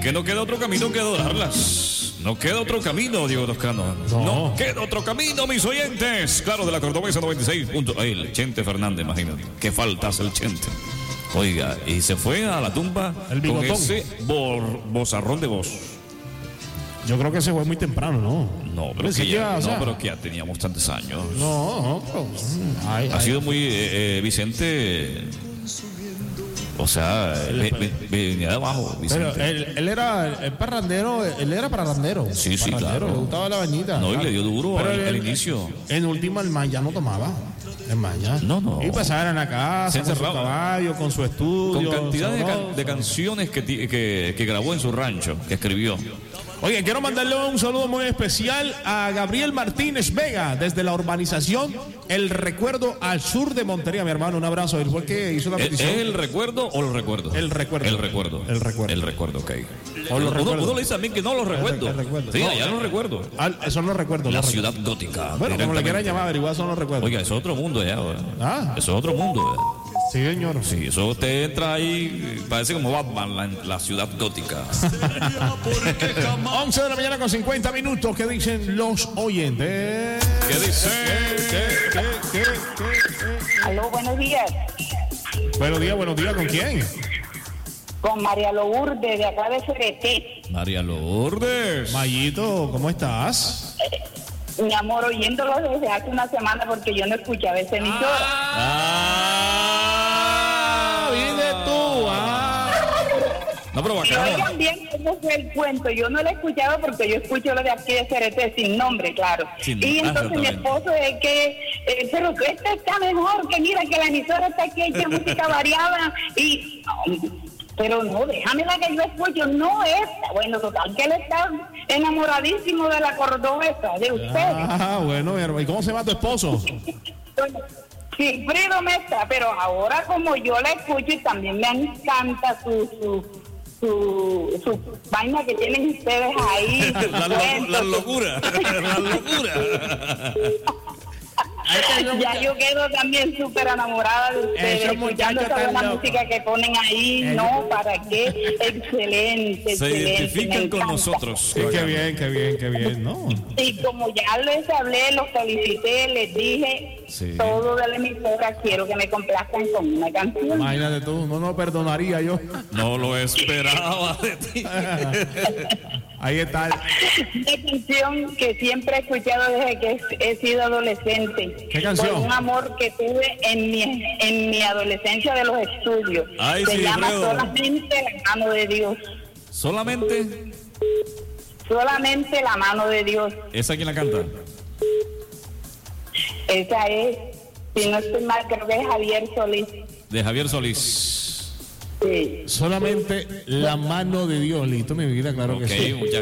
que no queda otro camino que adorarlas. No queda otro camino, Diego Toscano. No queda otro camino, mis oyentes. Claro, de la Cordobesa 96. El Chente Fernández, imagínate. Qué falta hace el Chente. Oiga, y se fue a la tumba con ese bozarrón de voz. Yo creo que se fue muy temprano, ¿no? No, pero que ya teníamos tantos años. Ha sido muy Vicente. O sea, venía de abajo, Vicente. Pero él era el parrandero, Sí, claro. Le gustaba la bañita. No, y le dio duro al inicio. En última, el man ya no tomaba. El man ya. No. Y pasaba en la casa, con su caballo, con su estudio. Con cantidad de canciones que grabó en su rancho, que escribió. Oye, quiero mandarle un saludo muy especial a Gabriel Martínez Vega, desde la urbanización El Recuerdo al sur de Montería, mi hermano. Un abrazo. Él fue el que hizo la petición. ¿Es el recuerdo o los recuerdos? El recuerdo. El recuerdo, ok. Uno le dice también que no los recuerdo. Sí, allá los recuerdo. Son los recuerdos. La ciudad gótica. Bueno, como le quieran llamar, averiguar, son los recuerdos. Oiga, eso es otro mundo allá. Eso es otro mundo. Sí, señor. Sí, eso usted entra ahí, parece como Batman, la ciudad gótica. 11 de la mañana con 50 minutos. ¿Qué dicen los oyentes? ¿Qué dicen? ¿Qué? Aló, buenos días. Buenos días. ¿Con quién? Con María Lourdes, de acá de Cereté. María Lourdes. Mayito, ¿cómo estás? Mi amor, oyéndolo desde hace una semana porque yo no escuchaba esa emisora. Viene tú. No, pero Y oigan bien cómo fue el cuento. Yo no lo escuchaba porque yo escucho lo de aquí de Cereté sin nombre, claro. Y entonces mi esposo es que, pero que este está mejor, que mira que la emisora está aquí, hecha música variada y... pero no, déjamela que yo escucho, no esta. Bueno, total, que él está enamoradísimo de la cordobesa, de ustedes. Bueno, mi hermano. ¿Y cómo se llama tu esposo? Silfrido Mesta, pero ahora como yo la escucho y también me encanta su vaina que tienen ustedes ahí. La locura. Ya yo quedo también súper enamorada de ustedes, escuchando toda la música que ponen ahí. No, ¿para qué? Excelente. Se identifican con nosotros. Sí, qué bien, ¿no? Y como ya les hablé, los felicité, les dije todo de la emisora, quiero que me complazcan con una canción. Imagínate tú, no perdonaría yo. No lo esperaba de ti. Ahí está. Una canción que siempre he escuchado desde que he sido adolescente. ¿Qué canción? Por un amor que tuve en mi adolescencia de los estudios. Se llama Solamente la mano de Dios. ¿Solamente? Solamente la mano de Dios. ¿Esa quién la canta? Esa es, si no estoy mal, creo que es Javier Solís. De Javier Solís. Sí. Solamente la mano de Dios, listo, mi vida, claro que sí.